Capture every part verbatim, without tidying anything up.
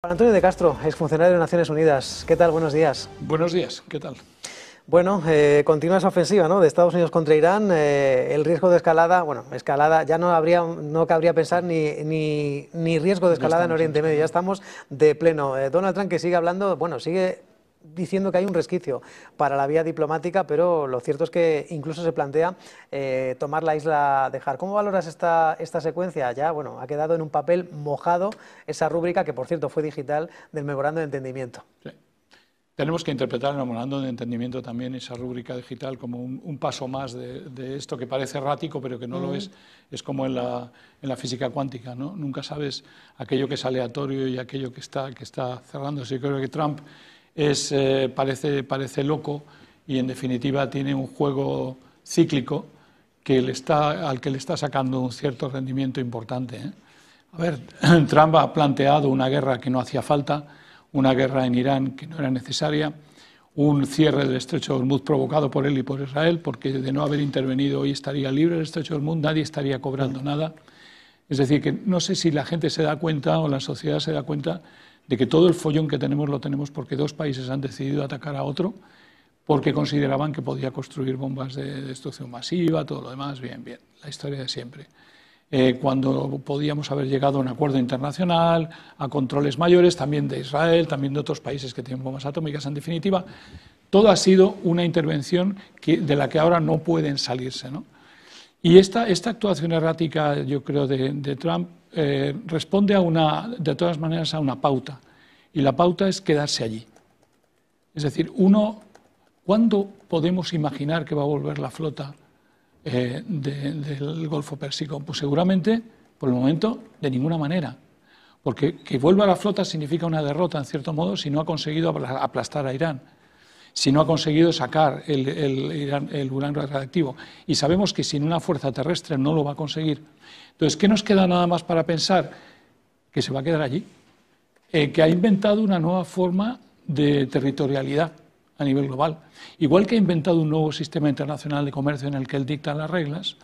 Juan Antonio de Castro, exfuncionario de Naciones Unidas. ¿Qué tal? Buenos días. Buenos días, ¿qué tal? Bueno, eh, continúa esa ofensiva, ¿no?, de Estados Unidos contra Irán. Eh, el riesgo de escalada, bueno, escalada, ya no habría, no cabría pensar ni, ni, ni riesgo de escalada en Oriente Medio, ya estamos de pleno. Eh, Donald Trump, que sigue hablando, bueno, sigue diciendo que hay un resquicio para la vía diplomática, pero lo cierto es que incluso se plantea eh, tomar la isla de Har. ¿Cómo valoras esta, esta secuencia? Ya, bueno, ha quedado en un papel mojado esa rúbrica, que por cierto fue digital, del memorando de entendimiento. Sí. Tenemos que interpretar el memorando de entendimiento también, esa rúbrica digital, como un, un paso más de, de esto que parece errático, pero que no mm. lo es. Es como en la, en la física cuántica, ¿no? Nunca sabes aquello que es aleatorio y aquello que está, que está cerrándose. Yo creo que Trump es, eh, parece, parece loco y, en definitiva, tiene un juego cíclico que le está, al que le está sacando un cierto rendimiento importante, ¿eh? A ver, Trump ha planteado una guerra que no hacía falta, una guerra en Irán que no era necesaria, un cierre del Estrecho de Hormuz provocado por él y por Israel, porque de no haber intervenido hoy estaría libre el Estrecho de Hormuz, nadie estaría cobrando nada. Es decir, que no sé si la gente se da cuenta o la sociedad se da cuenta de que todo el follón que tenemos lo tenemos porque dos países han decidido atacar a otro, porque consideraban que podía construir bombas de destrucción masiva, todo lo demás, bien, bien, la historia de siempre. Eh, cuando podíamos haber llegado a un acuerdo internacional, a controles mayores, también de Israel, también de otros países que tienen bombas atómicas, en definitiva, todo ha sido una intervención que, de la que ahora no pueden salirse, ¿no? Y esta, esta actuación errática, yo creo, de, de Trump, eh, responde a una, de todas maneras, a una pauta, y la pauta es quedarse allí. Es decir, uno, ¿cuándo podemos imaginar que va a volver la flota Eh, de, del Golfo Pérsico? Pues seguramente, por el momento, de ninguna manera. Porque que vuelva la flota significa una derrota, en cierto modo, si no ha conseguido aplastar a Irán, si no ha conseguido sacar el, el, el uranio radiactivo. Y sabemos que sin una fuerza terrestre no lo va a conseguir. Entonces, ¿qué nos queda nada más para pensar? Que se va a quedar allí. Eh, que ha inventado una nueva forma de territorialidad a nivel global. Igual que ha inventado un nuevo sistema internacional de comercio en el que él dicta las reglas,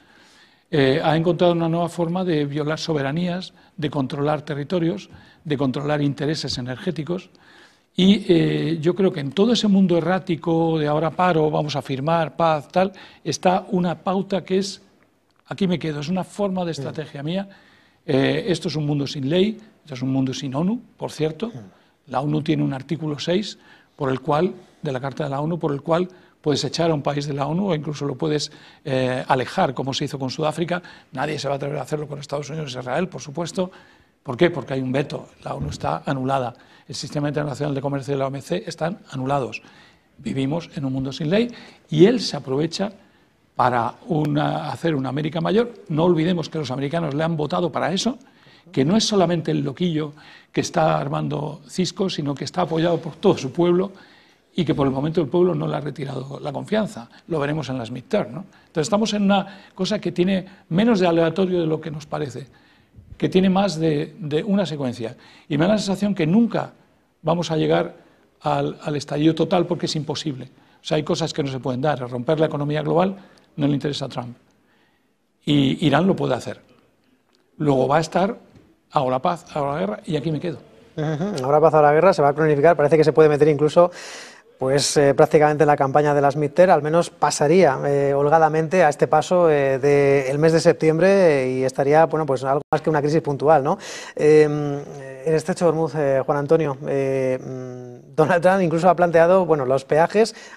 eh, ha encontrado una nueva forma de violar soberanías, de controlar territorios, de controlar intereses energéticos. Y eh, yo creo que en todo ese mundo errático de ahora paro, vamos a firmar, paz, tal, está una pauta que es, aquí me quedo, es una forma de estrategia mía. Eh, esto es un mundo sin ley, esto es un mundo sin ONU, por cierto. La ONU tiene un artículo seis por el cual, de la Carta de la ONU, por el cual puedes echar a un país de la ONU o incluso lo puedes eh, alejar, como se hizo con Sudáfrica. Nadie se va a atrever a hacerlo con Estados Unidos y Israel, por supuesto. ¿Por qué? Porque hay un veto. La ONU está anulada. El Sistema Internacional de Comercio de la O M C están anulados. Vivimos en un mundo sin ley y él se aprovecha para una, hacer una América mayor. No olvidemos que los americanos le han votado para eso, que no es solamente el loquillo que está armando ciscos, sino que está apoyado por todo su pueblo y que por el momento el pueblo no le ha retirado la confianza. Lo veremos en las midterm, ¿no? Entonces estamos en una cosa que tiene menos de aleatorio de lo que nos parece, que tiene más de, de una secuencia. Y me da la sensación que nunca vamos a llegar al, al estallido total porque es imposible. O sea, hay cosas que no se pueden dar. Romper la economía global no le interesa a Trump. Y Irán lo puede hacer. Luego va a estar ahora paz, ahora guerra, y aquí me quedo. Uh-huh. Ahora paz, ahora guerra, se va a cronificar, parece que se puede meter incluso pues eh, prácticamente en la campaña de las midterm, al menos pasaría eh, holgadamente a este paso eh, del mes de septiembre eh, y estaría, bueno, pues algo más que una crisis puntual, ¿no? Eh, en el Estrecho de Hormuz, eh, Juan Antonio, eh, Donald Trump incluso ha planteado, bueno, los peajes